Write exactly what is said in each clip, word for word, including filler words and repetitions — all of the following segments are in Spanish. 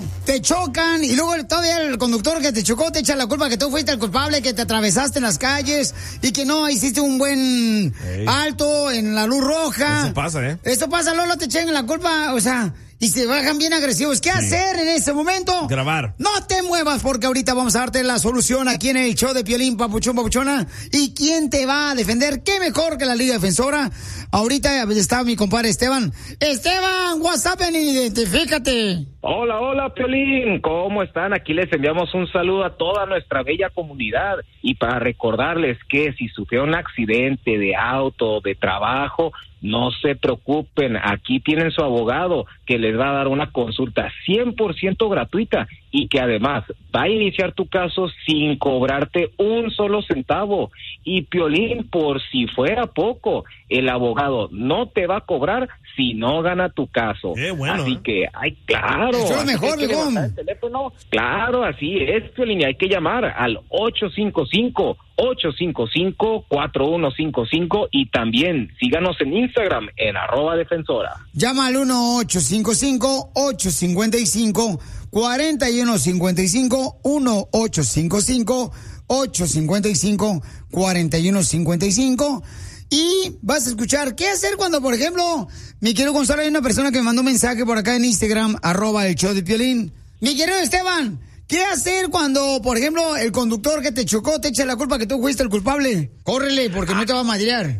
te chocan y luego todavía el conductor que te chocó te echa la culpa que tú fuiste el culpable, que te atravesaste en las calles y que no hiciste un buen Ey. alto en la luz roja. Eso pasa, ¿eh? Esto pasa, Lolo, te echan la culpa, o sea... Y se bajan bien agresivos. ¿Qué sí. hacer en ese momento? Grabar. No te muevas porque ahorita vamos a darte la solución aquí en el show de Piolín, Papuchón, Papuchona. ¿Y quién te va a defender? ¿Qué mejor que la Liga Defensora? Ahorita está mi compadre Esteban. Esteban, what's happening? Identifícate. Hola, hola, Piolín. ¿Cómo están? Aquí les enviamos un saludo a toda nuestra bella comunidad. Y para recordarles que si sufrió un accidente de auto, de trabajo... No se preocupen, aquí tienen su abogado que les va a dar una consulta cien por ciento gratuita y que además va a iniciar tu caso sin cobrarte un solo centavo. Y Piolín, por si fuera poco, el abogado no te va a cobrar si no gana tu caso. Qué bueno, así ¿eh? que, ay, claro. Eso es mejor, Vigón. El teléfono, claro, así es, Piolín, y hay que llamar al ocho cinco cinco, ocho cinco cinco, cuatro uno cinco cinco y también síganos en Instagram en arroba defensora. Llama al uno ocho cinco cinco, ocho cinco cinco, cuatro uno cinco cinco, uno ocho cinco cinco, ocho cinco cinco, cuatro uno cinco cinco y vas a escuchar qué hacer cuando, por ejemplo, mi querido Gonzalo, hay una persona que me mandó un mensaje por acá en Instagram, arroba el show de Piolín. Mi querido Esteban, ¿qué hacer cuando, por ejemplo, el conductor que te chocó te echa la culpa que tú fuiste el culpable? Córrele, porque no te va a madrear.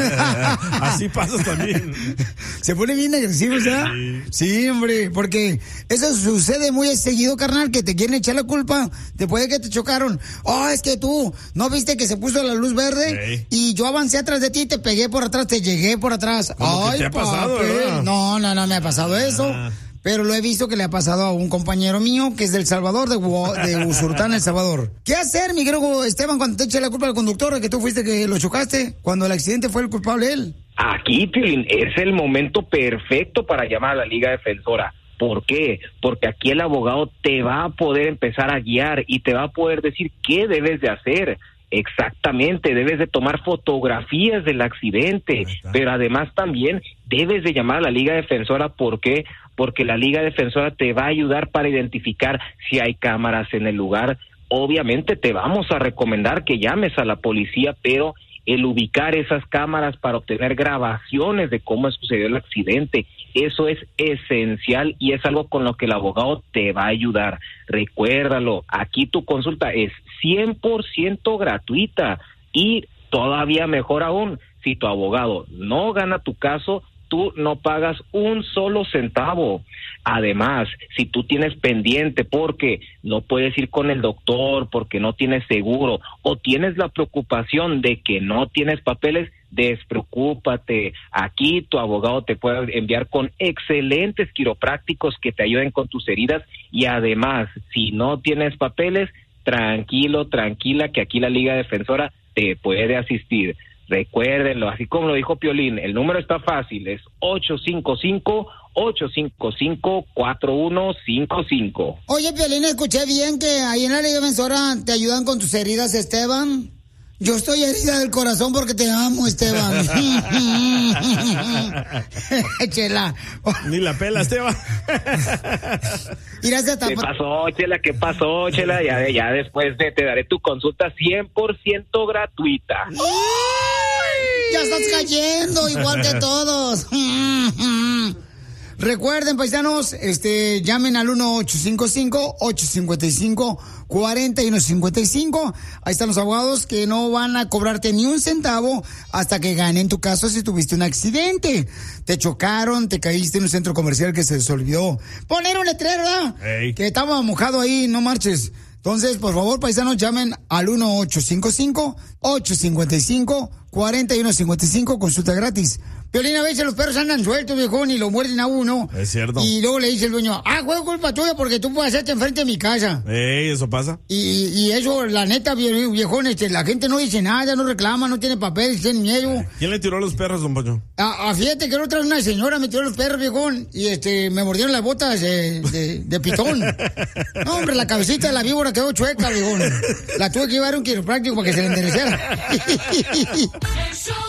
Así pasa también. Se pone bien agresivo, ¿verdad? Sí. sí, hombre, porque eso sucede muy seguido, carnal, que te quieren echar la culpa después de que te chocaron. Oh, es que tú, ¿no viste que se puso la luz verde? Sí. Y yo avancé atrás de ti, te pegué por atrás, te llegué por atrás. Ay, ¿te ha pasado, verdad? No, no, no me ha pasado ah. eso. Pero lo he visto que le ha pasado a un compañero mío que es del Salvador, de, de Usulután, El Salvador. ¿Qué hacer, mi querido Esteban, cuando te eche la culpa al conductor de que tú fuiste que lo chocaste? Cuando el accidente fue el culpable él. Aquí, Piolín, es el momento perfecto para llamar a la Liga Defensora. ¿Por qué? Porque aquí el abogado te va a poder empezar a guiar y te va a poder decir qué debes de hacer. Exactamente, debes de tomar fotografías del accidente, pero además también debes de llamar a la Liga Defensora. ¿Por qué? Porque la Liga Defensora te va a ayudar para identificar si hay cámaras en el lugar. Obviamente te vamos a recomendar que llames a la policía, pero el ubicar esas cámaras para obtener grabaciones de cómo sucedió el accidente, eso es esencial y es algo con lo que el abogado te va a ayudar. Recuérdalo, aquí tu consulta es cien por ciento gratuita y todavía mejor aún, si tu abogado no gana tu caso, tú no pagas un solo centavo. Además, si tú tienes pendiente porque no puedes ir con el doctor, porque no tienes seguro, o tienes la preocupación de que no tienes papeles, despreocúpate. Aquí tu abogado te puede enviar con excelentes quiroprácticos que te ayuden con tus heridas y además, si no tienes papeles, tranquilo, tranquila, que aquí la Liga Defensora te puede asistir. Recuérdenlo, así como lo dijo Piolín, el número está fácil, es ocho cinco cinco, ocho cinco cinco, cuatro uno cinco cinco. Oye, Piolín, escuché bien que ahí en la Liga Defensora te ayudan con tus heridas, Esteban. Yo estoy herida del corazón porque te amo, Esteban. Chela. Ni la pela, Esteban. ¿Qué pasó, Chela? ¿Qué pasó, Chela? Ya, ya después de, te daré tu consulta cien por ciento gratuita. ¡Ay! Ya estás cayendo igual que todos. Recuerden, paisanos, este, llamen al uno ocho cinco cinco, ocho cinco cinco, cuatro uno cinco cinco. Ahí están los abogados que no van a cobrarte ni un centavo hasta que ganen tu caso si tuviste un accidente. Te chocaron, te caíste en un centro comercial que se les olvidó poner un letrero, ¿verdad? Hey. Que estaba mojado ahí, no marches. Entonces, por favor, paisanos, llamen al uno ocho cinco cinco, ocho cinco cinco, cuatro uno cinco cinco, consulta gratis. Piolín, a veces los perros andan sueltos, viejón, y lo muerden a uno. Es cierto. Y luego le dice el dueño, ah, fue culpa tuya porque tú puedes hacerte enfrente de mi casa. Ey, ¿eso pasa? Y, y eso, la neta, viejón, este, la gente no dice nada, no reclama, no tiene papel, tiene miedo. ¿Quién le tiró a los perros, don Poncho? Ah, fíjate que la otra vez una señora me tiró a los perros, viejón, y este, me mordieron las botas de, de, de pitón. No, hombre, la cabecita de la víbora quedó chueca, viejón. La tuve que llevar a un quiropráctico para que se le enderezara.